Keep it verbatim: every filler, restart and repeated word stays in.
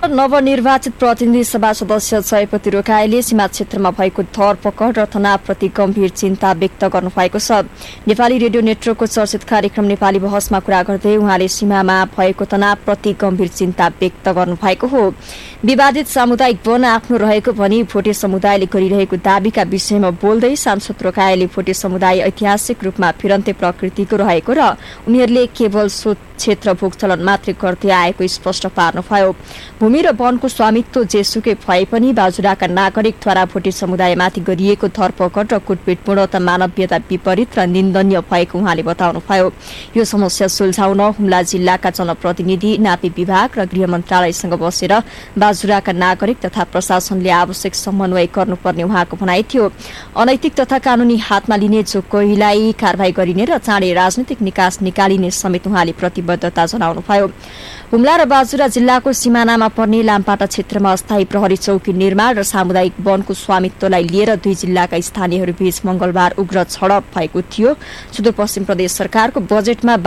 नवनिर्वाचित प्रतिनिधि सभा सदस्य जयपति रोकाईले सीमा क्षेत्रमा भएको धरपकड र तनावप्रति गम्भीर चिन्ता व्यक्त गर्नुभएको छ। नेपाली रेडियो नेटवर्कको चर्चित कार्यक्रम नेपाली बहसमा कुरा गर्दै उहाँले सीमामा भएको तनावप्रति गम्भीर चिन्ता व्यक्त गर्नुभएको हो। विवादित सामुदायिक वन आफ्नो रहेको भनी भोटे समुदायले गरिरहेको दावीका विषयमा बोल्दै सांसद रोकाईले भोटे समुदाय ऐतिहासिक रूपमा फिरन्ते प्रकृतिको रहेको र उनीहरूले केवल सो क्षेत्र भोगचलन मात्रै गर्दै आएको स्पष्ट पार्नुभयो। भूमि र वनको स्वामित्व जेसुकै भए पनि बाजुराका नागरिकद्वारा भोटे समुदायमाथि गरिएको धरपकड र कुटपिटपूर्ण त मानवीयता विपरीत र निन्दनीय भएको उहाँले बताउनुभयो। यो समस्या सुल्झाउन हुम्ला जिल्लाका जनप्रतिनिधि, नापी विभाग र गृह मन्त्रालयसँग बसेर बाजुराका नागरिक तथा प्रशासनले आवश्यक समन्वय गर्नुपर्ने उहाँको भनाइ थियो। अनैतिक तथा कानूनी हातमा लिने जो कोहीलाई कारवाही गरिने र चाँडै राजनीतिक निकास निकालिने समेत उहाँले प्रतिबद्धता जनाउनुभयो। हुम्ला र बाजुरा जिल्लाको सिमानामा पर्ने लामपाटा क्षेत्रमा अस्थायी प्रहरी चौकी निर्माण र सामुदायिक वनको स्वामित्वलाई लिएर दुई जिल्लाका स्थानीयहरूबीच मंगलबार उग्र झडप भएको थियो। सुदूरपश्चिम प्रदेश सरकारको बजेटमा